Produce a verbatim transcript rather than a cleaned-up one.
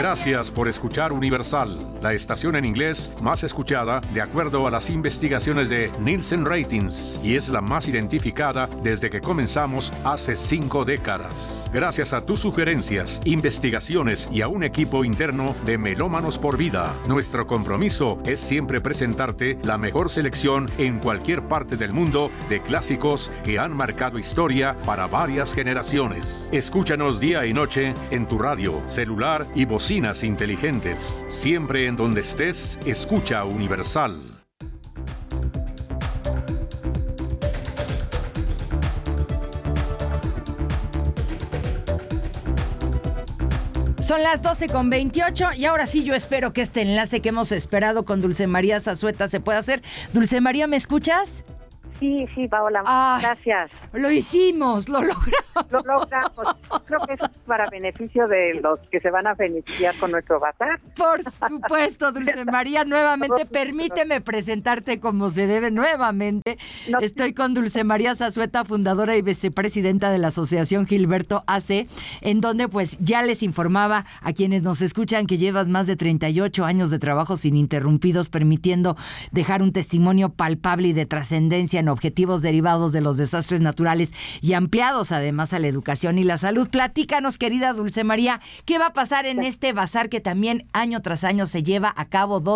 Gracias por escuchar Universal, la estación en inglés más escuchada de acuerdo a las investigaciones de Nielsen Ratings, y es la más identificada desde que comenzamos hace cinco décadas. Gracias a tus sugerencias, investigaciones y a un equipo interno de Melómanos por Vida, nuestro compromiso es siempre presentarte la mejor selección en cualquier parte del mundo de clásicos que han marcado historia para varias generaciones. Escúchanos día y noche en tu radio, celular y bocinas inteligentes. Siempre en donde estés, escucha Universal. Son las doce con veintiocho y ahora sí yo espero que este enlace que hemos esperado con Dulce María Zazueta se pueda hacer. Dulce María, ¿me escuchas? Sí, sí, Paola, ah, gracias. Lo hicimos, lo logramos. Lo logramos. Creo que eso es para beneficio de los que se van a beneficiar con nuestro bazar. Por supuesto, Dulce María, nuevamente permíteme presentarte como se debe nuevamente. No, Estoy con Dulce María Zazueta, fundadora y vicepresidenta de la Asociación Gilberto A C, en donde pues ya les informaba a quienes nos escuchan que llevas más de treinta y ocho años de trabajos ininterrumpidos, permitiendo dejar un testimonio palpable y de trascendencia en objetivos derivados de los desastres naturales y ampliados además a la educación y la salud. Platícanos, querida Dulce María, ¿qué va a pasar en este bazar que también año tras año se lleva a cabo?